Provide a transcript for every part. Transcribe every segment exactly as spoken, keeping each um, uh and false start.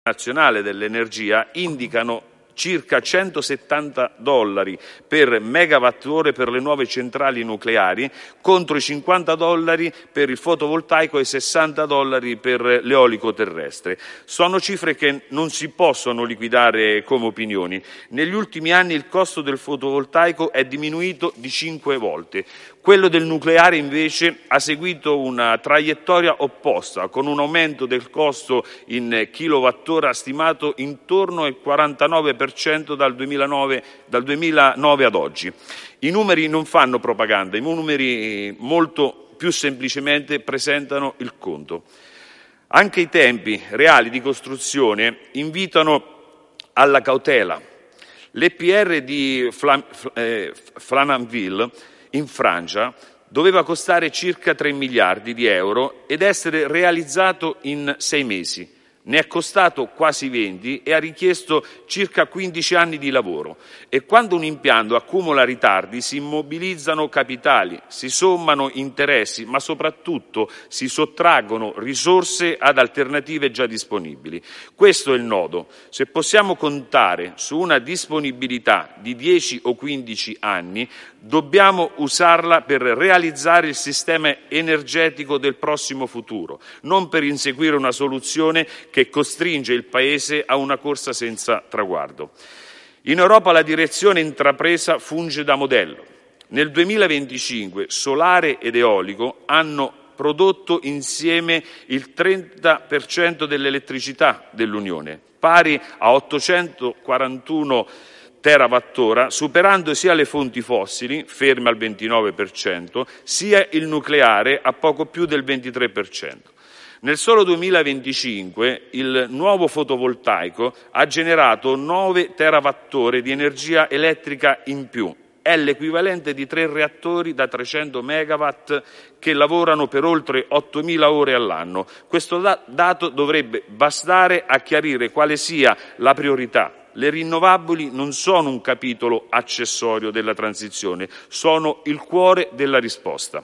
Internazionale dell'Energia indicano circa centosettanta dollari per megawatt-ore per le nuove centrali nucleari contro i cinquanta dollari per il fotovoltaico e i sessanta dollari per l'eolico terrestre. Sono cifre che non si possono liquidare come opinioni. Negli ultimi anni il costo del fotovoltaico è diminuito di cinque volte. Quello del nucleare invece ha seguito una traiettoria opposta, con un aumento del costo in kilowattora stimato intorno al quarantanove per cento dal duemilanove, dal duemilanove ad oggi. I numeri non fanno propaganda, i numeri molto più semplicemente presentano il conto. Anche i tempi reali di costruzione invitano alla cautela. L'E P R di Flam, eh, Flamanville in Francia doveva costare circa tre miliardi di euro ed essere realizzato in sei mesi. Ne è costato quasi venti e ha richiesto circa quindici anni di lavoro. E quando un impianto accumula ritardi si immobilizzano capitali, si sommano interessi, ma soprattutto si sottraggono risorse ad alternative già disponibili. Questo è il nodo. Se possiamo contare su una disponibilità di dieci o quindici anni, dobbiamo usarla per realizzare il sistema energetico del prossimo futuro, non per inseguire una soluzione che costringe il Paese a una corsa senza traguardo. In Europa la direzione intrapresa funge da modello. Nel duemilaventicinque solare ed eolico hanno prodotto insieme il trenta per cento dell'elettricità dell'Unione, pari a ottocentoquarantuno terawattora, superando sia le fonti fossili, ferme al ventinove per cento, sia il nucleare a poco più del ventitré per cento. Nel solo duemilaventicinque il nuovo fotovoltaico ha generato nove terawattora di energia elettrica in più. È l'equivalente di tre reattori da trecento megawatt che lavorano per oltre ottomila ore all'anno. Questo dato dovrebbe bastare a chiarire quale sia la priorità. Le rinnovabili non sono un capitolo accessorio della transizione, sono il cuore della risposta.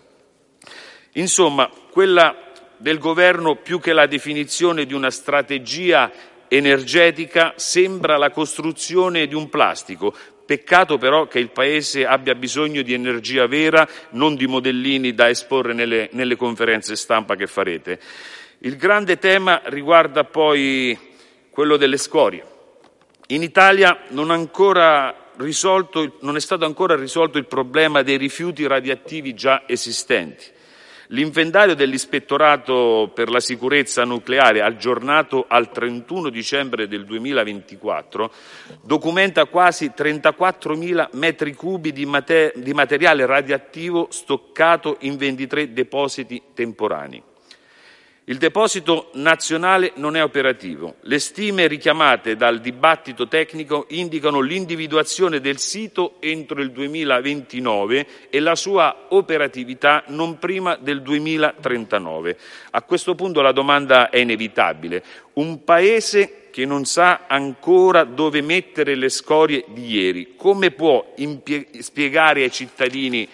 Insomma, quella del governo, più che la definizione di una strategia energetica, sembra la costruzione di un plastico. Peccato però che il Paese abbia bisogno di energia vera, non di modellini da esporre nelle, nelle conferenze stampa che farete. Il grande tema riguarda poi quello delle scorie. In Italia non, ancora risolto, non è stato ancora risolto il problema dei rifiuti radioattivi già esistenti. L'inventario dell'Ispettorato per la sicurezza nucleare, aggiornato al trentuno dicembre del duemilaventiquattro, documenta quasi trentaquattromila metri cubi di, mater- di materiale radioattivo stoccato in ventitré depositi temporanei. Il deposito nazionale non è operativo. Le stime richiamate dal dibattito tecnico indicano l'individuazione del sito entro il duemilaventinove e la sua operatività non prima del duemilatrentanove. A questo punto la domanda è inevitabile. Un Paese che non sa ancora dove mettere le scorie di ieri, come può impie- spiegare ai cittadini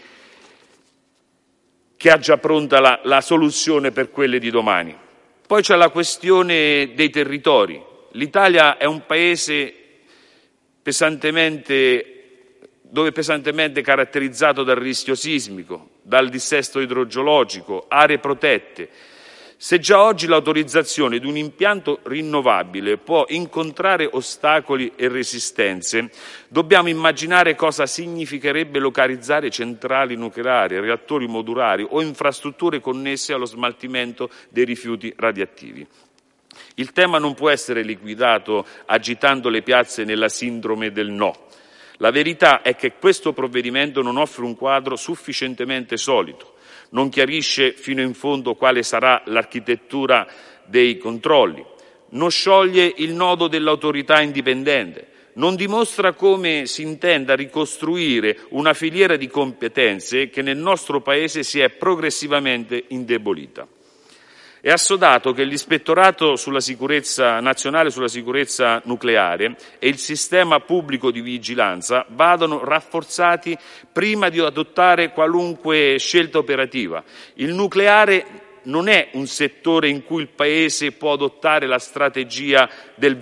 che ha già pronta la, la soluzione per quelle di domani? Poi c'è la questione dei territori. L'Italia è un paese pesantemente, dove è pesantemente caratterizzato dal rischio sismico, dal dissesto idrogeologico, aree protette. Se già oggi l'autorizzazione di un impianto rinnovabile può incontrare ostacoli e resistenze, dobbiamo immaginare cosa significherebbe localizzare centrali nucleari, reattori modulari o infrastrutture connesse allo smaltimento dei rifiuti radioattivi. Il tema non può essere liquidato agitando le piazze nella sindrome del no. La verità è che questo provvedimento non offre un quadro sufficientemente solido. Non chiarisce fino in fondo quale sarà l'architettura dei controlli, non scioglie il nodo dell'autorità indipendente, non dimostra come si intenda ricostruire una filiera di competenze che nel nostro Paese si è progressivamente indebolita. È assodato che l'Ispettorato sulla sicurezza nazionale sulla sicurezza nucleare e il sistema pubblico di vigilanza vadano rafforzati prima di adottare qualunque scelta operativa. Il nucleare non è un settore in cui il Paese può adottare la strategia del